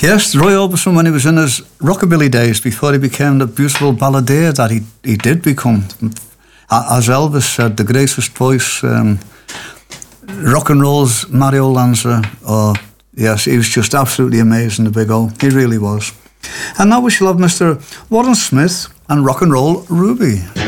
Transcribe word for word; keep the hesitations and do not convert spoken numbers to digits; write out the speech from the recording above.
Yes, Roy Orbison, when he was in his rockabilly days, before he became the beautiful balladeer that he, he did become. As Elvis said, the greatest voice, um, rock and roll's Mario Lanza. Oh, yes, he was just absolutely amazing, the big O. He really was. And now we shall have Mister Warren Smith and Rock and Roll Ruby.